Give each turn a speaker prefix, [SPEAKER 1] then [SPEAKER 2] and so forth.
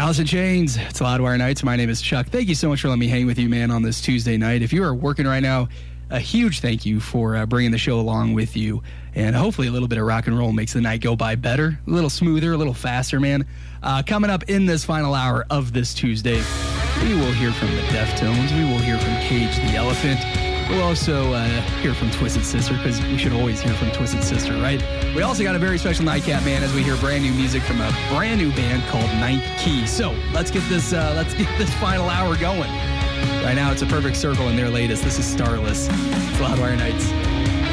[SPEAKER 1] Alice in Chains. It's Loudwire Nights. My name is Chuck. Thank you so much for letting me hang with you, man, on this Tuesday night. If you are working right now, a huge thank you for bringing the show along with you. And hopefully a little bit of rock and roll makes the night go by better, a little smoother, a little faster, man. Coming up in this final hour of this Tuesday, we will hear from the Deftones. We will hear from Cage the Elephant. We'll also hear from Twisted Sister, because we should always hear from Twisted Sister, right? We also got a very special nightcap, man, as we hear brand new music from a brand new band called Ninth Key. So let's get this final hour going. Right now, it's a Perfect Circle in their latest. This is Starless. It's Loudwire Nights.